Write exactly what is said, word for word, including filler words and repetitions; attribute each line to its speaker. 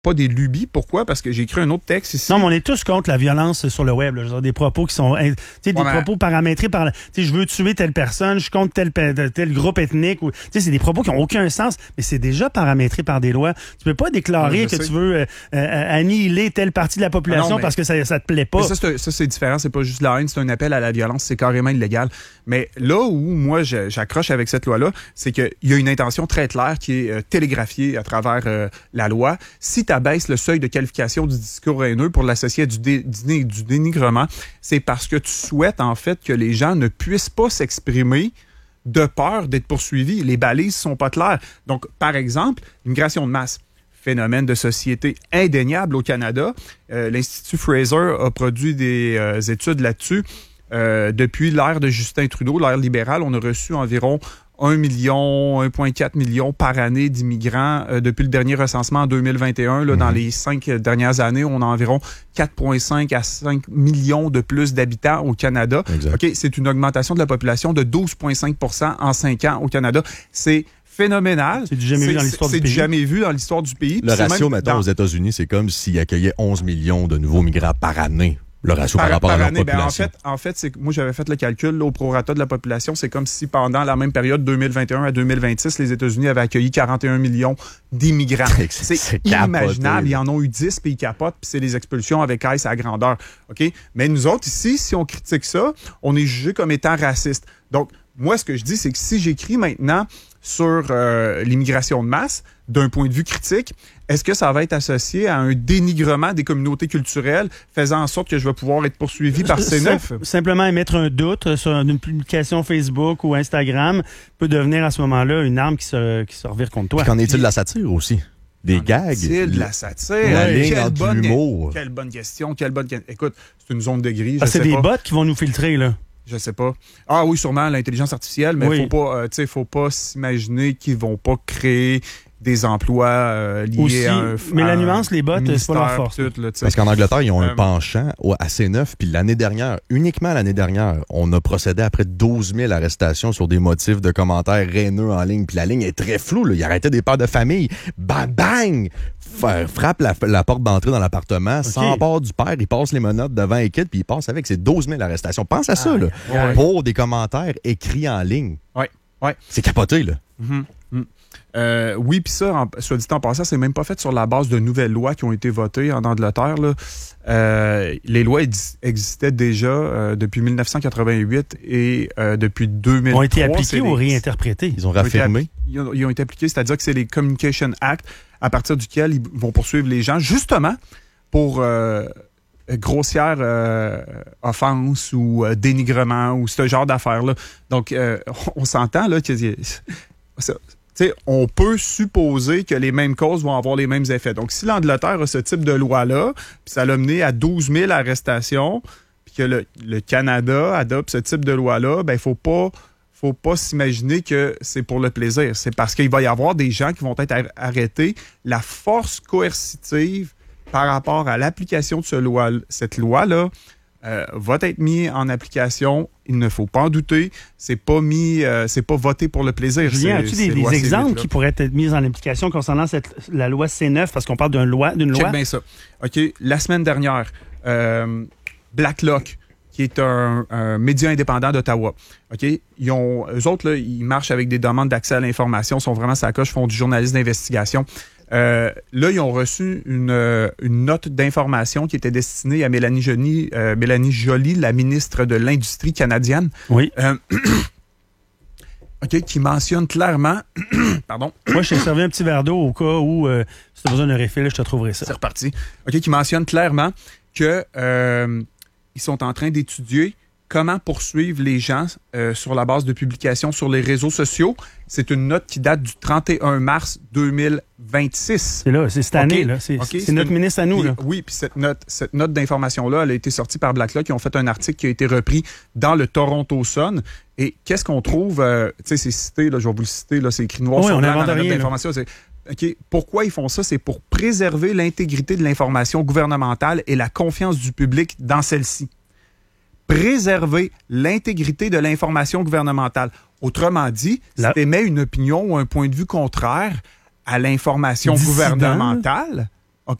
Speaker 1: pas des lubies. Pourquoi? Parce que j'ai écrit un autre texte ici.
Speaker 2: Non, mais on est tous contre la violence sur le web. Là. Je veux dire, des propos qui sont... Tu sais, des
Speaker 1: ouais,
Speaker 2: propos paramétrés par... Tu sais, je veux tuer telle personne, je suis contre tel, tel groupe ethnique. Tu sais, c'est des propos qui n'ont aucun sens, mais c'est déjà paramétré par des lois. Tu peux pas déclarer
Speaker 1: ouais,
Speaker 2: que
Speaker 1: sais.
Speaker 2: tu veux euh, euh, annihiler telle partie de la population ah non, mais, parce que ça, ça te plaît pas.
Speaker 1: Mais ça, c'est, ça, c'est différent. C'est pas juste la haine, c'est un appel à la violence. C'est carrément illégal. Mais là où moi, je, j'accroche avec cette loi-là, c'est qu'il y a une intention très claire qui est euh, télégraphiée à travers euh, la loi. Si tu abaisses le seuil de qualification du discours haineux pour l'associer à du, dé, du, du dénigrement, c'est parce que tu souhaites en fait que les gens ne puissent pas s'exprimer de peur d'être poursuivis. Les balises sont pas claires. Donc, par exemple, l'immigration de masse. Phénomène de société indéniable au Canada. Euh, L'Institut Fraser a produit des euh, études là-dessus. Euh, depuis l'ère de Justin Trudeau, l'ère libérale, on a reçu environ un million, un virgule quatre million par année d'immigrants euh, depuis le dernier recensement en deux mille vingt et un. Là, mmh. Dans les cinq dernières années, on a environ quatre virgule cinq à cinq millions de plus d'habitants au Canada. Okay, c'est une augmentation de la population de douze virgule cinq pour cent en cinq ans au Canada. C'est phénoménal.
Speaker 2: C'est du jamais vu dans l'histoire du
Speaker 1: pays.
Speaker 2: C'est
Speaker 1: du jamais vu dans l'histoire du pays.
Speaker 3: Le ratio, maintenant, dans... aux États-Unis, c'est comme s'ils accueillaient onze millions de nouveaux migrants par année. Le ratio par, par rapport par à leur année, population.
Speaker 1: Ben en fait, en fait c'est que moi, j'avais fait le calcul là, au prorata de la population. C'est comme si pendant la même période, deux mille vingt et un à deux mille vingt-six, les États-Unis avaient accueilli quarante et un millions d'immigrants. C'est, c'est inimaginable. Ils en ont eu dix, puis ils capotent, puis c'est les expulsions avec I C E à grandeur. OK? Mais nous autres, ici, si on critique ça, on est jugé comme étant raciste. Donc, moi, ce que je dis, c'est que si j'écris maintenant sur euh, l'immigration de masse, d'un point de vue critique, est-ce que ça va être associé à un dénigrement des communautés culturelles, faisant en sorte que je vais pouvoir être poursuivi par C neuf?
Speaker 2: Simplement émettre un doute sur une publication Facebook ou Instagram peut devenir à ce moment-là une arme qui se, qui se revire contre toi.
Speaker 3: Qu'en est-il de la satire aussi? Des
Speaker 1: en
Speaker 3: gags?
Speaker 1: Est-il de la satire?
Speaker 3: La
Speaker 1: ouais.
Speaker 3: ligne
Speaker 1: quelle, bonne,
Speaker 3: l'humour.
Speaker 1: quelle bonne question, quelle bonne... Écoute, c'est une zone de gris,
Speaker 2: ah,
Speaker 1: je
Speaker 2: c'est
Speaker 1: sais
Speaker 2: des
Speaker 1: pas.
Speaker 2: bots qui vont nous filtrer, là.
Speaker 1: Je sais pas. Ah oui, sûrement, l'intelligence artificielle, mais il
Speaker 2: oui.
Speaker 1: faut pas, euh, tu sais, faut pas s'imaginer qu'ils vont pas créer des emplois euh, liés
Speaker 2: aussi,
Speaker 1: à un...
Speaker 2: Mais
Speaker 1: à
Speaker 2: la nuance, les bots, c'est pas leur force.
Speaker 1: Tout, là,
Speaker 3: parce qu'en Angleterre, ils ont euh, un penchant à C neuf, puis l'année dernière, uniquement l'année dernière, on a procédé à près de douze mille arrestations sur des motifs de commentaires haineux en ligne, puis la ligne est très floue, là. Il arrêtait des pères de famille. Bang, bang! Frappe la, la porte d'entrée dans l'appartement, okay. S'empare du père, il passe les menottes devant et quitte, puis il passe avec ses douze mille arrestations. Pense à ça, ah, là, ouais. Pour des commentaires écrits en ligne.
Speaker 1: Oui, oui.
Speaker 3: C'est capoté, là.
Speaker 1: Mm-hmm. Mm. Euh, oui, puis ça, en, soit dit en passant, c'est même pas fait sur la base de nouvelles lois qui ont été votées en Angleterre. Là. Euh, les lois ex- existaient déjà euh, depuis dix-neuf cent quatre-vingt-huit et euh, depuis deux mille trois.
Speaker 2: Ont été appliqués ou les... réinterprétés?
Speaker 3: Ils ont raffirmé?
Speaker 1: Ils ont, ils ont été appliqués, c'est-à-dire que c'est les Communication Act à partir duquel ils vont poursuivre les gens, justement pour euh, grossière euh, offense ou euh, dénigrement ou ce genre d'affaires-là. Donc, euh, on, on s'entend là que... Ça, T'sais, on peut supposer que les mêmes causes vont avoir les mêmes effets. Donc, si l'Angleterre a ce type de loi-là, puis ça l'a mené à douze mille arrestations, puis que le, le Canada adopte ce type de loi-là, ben il faut pas, faut pas s'imaginer que c'est pour le plaisir. C'est parce qu'il va y avoir des gens qui vont être arrêtés. La force coercitive par rapport à l'application de ce loi, cette loi-là, Euh, va être mis en application. Il ne faut pas en douter. C'est pas mis, euh, c'est pas voté pour le plaisir.
Speaker 2: Julien, as-tu des, des exemples qui pourraient être mis en application concernant cette, la loi C neuf, parce qu'on parle d'une loi, d'une loi?
Speaker 1: Check bien ça. OK. La semaine dernière, euh, Blacklock, qui est un, un média indépendant d'Ottawa. OK? Ils ont, eux autres, là, ils marchent avec des demandes d'accès à l'information, sont vraiment sa coche, font du journalisme d'investigation. Euh, là, ils ont reçu une, une note d'information qui était destinée à Mélanie Joly, euh, Mélanie Joly, la ministre de l'Industrie canadienne.
Speaker 2: Oui.
Speaker 1: Euh, OK, qui mentionne clairement... Pardon.
Speaker 2: Moi, je t'ai servi un petit verre d'eau au cas où, euh, si tu as besoin d'un refill, je te trouverai ça.
Speaker 1: C'est reparti. OK, qui mentionne clairement que euh, ils sont en train d'étudier comment poursuivre les gens euh, sur la base de publications sur les réseaux sociaux. C'est une note qui date du trente et un mars deux mille vingt-six.
Speaker 2: C'est là, c'est cette année. Okay. Là. C'est,
Speaker 1: okay.
Speaker 2: c'est, c'est notre une... ministre à nous.
Speaker 1: Puis,
Speaker 2: là.
Speaker 1: Oui, puis cette note, cette note d'information-là, elle a été sortie par Blacklock. Ils ont fait un article qui a été repris dans le Toronto Sun. Et qu'est-ce qu'on trouve? Euh, tu sais, c'est cité, là, je vais vous le citer, là, c'est écrit noir
Speaker 2: oui,
Speaker 1: sur
Speaker 2: on
Speaker 1: blanc dans la
Speaker 2: rien,
Speaker 1: note d'information. C'est, okay, pourquoi ils font ça? C'est pour préserver l'intégrité de l'information gouvernementale et la confiance du public dans celle-ci. Préserver l'intégrité de l'information gouvernementale. Autrement dit,
Speaker 2: La...
Speaker 1: si tu émets une opinion ou un point de vue contraire à l'information
Speaker 2: Dissident.
Speaker 1: gouvernementale,